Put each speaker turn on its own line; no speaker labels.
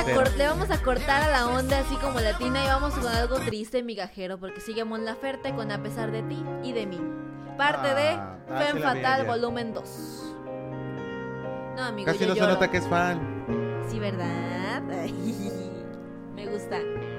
vamos a cortar a la onda así como latina y vamos con algo triste, migajero, porque sigue Mon Laferte con A pesar de ti y de mí. Parte de Femme Fatale volumen 2. No, amigo,
casi no se nota que es fan.
Sí, ¿verdad? Me gusta.